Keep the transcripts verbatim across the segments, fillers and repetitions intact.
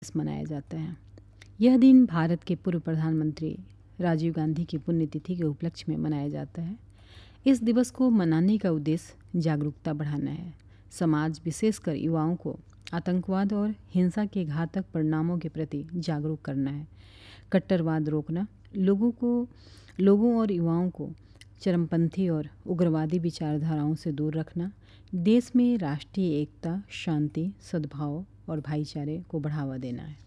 दिवस मनाया जाता है। यह दिन भारत के पूर्व प्रधानमंत्री राजीव गांधी की पुण्यतिथि के उपलक्ष्य में मनाया जाता है। इस दिवस को मनाने का उद्देश्य जागरूकता बढ़ाना है। समाज, विशेषकर युवाओं को आतंकवाद और हिंसा के घातक परिणामों के प्रति जागरूक करना है। कट्टरवाद रोकना, लोगों को लोगों और युवाओं को चरमपंथी और उग्रवादी विचारधाराओं से दूर रखना, देश में राष्ट्रीय एकता, शांति, सद्भाव और भाईचारे को बढ़ावा देना है।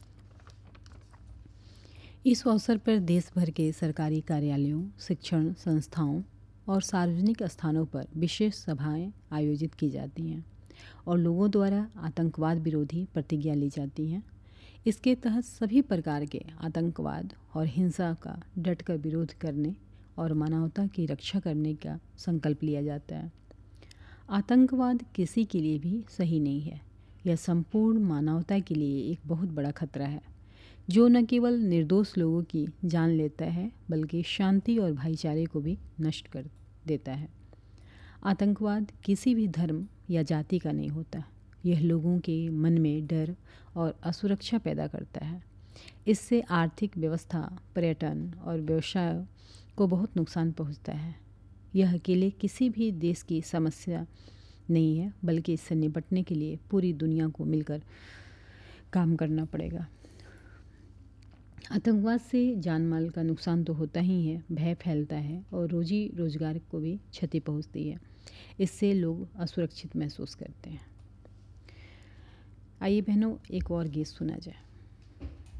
इस अवसर पर देश भर के सरकारी कार्यालयों, शिक्षण संस्थाओं और सार्वजनिक स्थानों पर विशेष सभाएं आयोजित की जाती हैं और लोगों द्वारा आतंकवाद विरोधी प्रतिज्ञा ली जाती हैं। इसके तहत सभी प्रकार के आतंकवाद और हिंसा का डटकर विरोध करने और मानवता की रक्षा करने का संकल्प लिया जाता है। आतंकवाद किसी के लिए भी सही नहीं है। यह संपूर्ण मानवता के लिए एक बहुत बड़ा खतरा है, जो न केवल निर्दोष लोगों की जान लेता है बल्कि शांति और भाईचारे को भी नष्ट कर देता है। आतंकवाद किसी भी धर्म या जाति का नहीं होता। यह लोगों के मन में डर और असुरक्षा पैदा करता है। इससे आर्थिक व्यवस्था, पर्यटन और व्यवसाय को बहुत नुकसान पहुंचता है। यह अकेले किसी भी देश की समस्या नहीं है, बल्कि इससे निपटने के लिए पूरी दुनिया को मिलकर काम करना पड़ेगा। आतंकवाद से जान माल का नुकसान तो होता ही है, भय फैलता है और रोजी रोजगार को भी क्षति पहुंचती है। इससे लोग असुरक्षित महसूस करते हैं। आइए बहनों, एक और गीत सुना जाए।